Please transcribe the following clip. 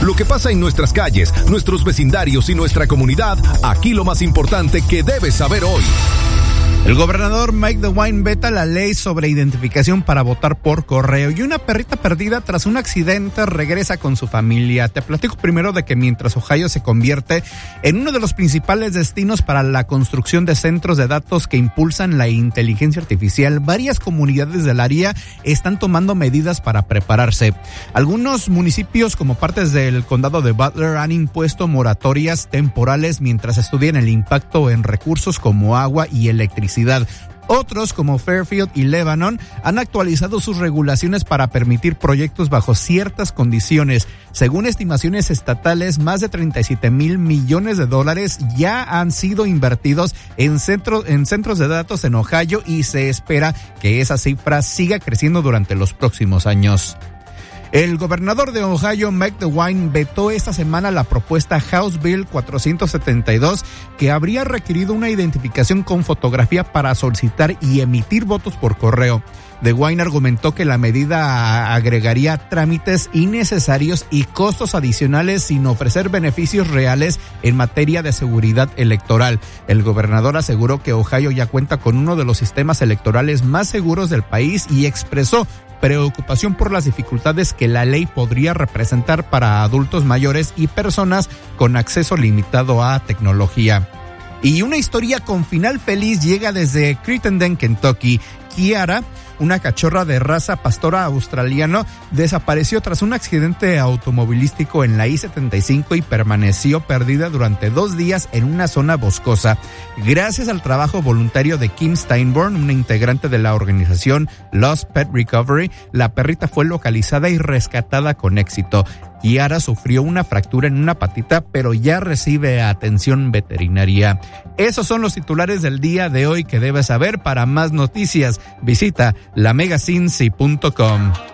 Lo que pasa en nuestras calles, nuestros vecindarios y nuestra comunidad, aquí lo más importante que debes saber hoy. El gobernador Mike DeWine veta la ley sobre identificación para votar por correo y una perrita perdida tras un accidente regresa con su familia. Te platico primero de que mientras Ohio se convierte en uno de los principales destinos para la construcción de centros de datos que impulsan la inteligencia artificial, varias comunidades del área están tomando medidas para prepararse. Algunos municipios como partes del condado de Butler han impuesto moratorias temporales mientras estudian el impacto en recursos como agua y electricidad. Otros, como Fairfield y Lebanon, han actualizado sus regulaciones para permitir proyectos bajo ciertas condiciones. Según estimaciones estatales, más de $37 mil millones ya han sido invertidos en centros de datos en Ohio y se espera que esa cifra siga creciendo durante los próximos años. El gobernador de Ohio, Mike DeWine, vetó esta semana la propuesta House Bill 472 que habría requerido una identificación con fotografía para solicitar y emitir votos por correo. DeWine argumentó que la medida agregaría trámites innecesarios y costos adicionales sin ofrecer beneficios reales en materia de seguridad electoral. El gobernador aseguró que Ohio ya cuenta con uno de los sistemas electorales más seguros del país y expresó preocupación por las dificultades que la ley podría representar para adultos mayores y personas con acceso limitado a tecnología. Y una historia con final feliz llega desde Crittenden, Kentucky. Kiara, una cachorra de raza pastora australiano, desapareció tras un accidente automovilístico en la I-75 y permaneció perdida durante 2 días en una zona boscosa. Gracias al trabajo voluntario de Kim Steinborn, una integrante de la organización Lost Pet Recovery, la perrita fue localizada y rescatada con éxito. Kiara sufrió una fractura en una patita, pero ya recibe atención veterinaria. Esos son los titulares del día de hoy que debes saber. Para más noticias, visita lamegacincy.com.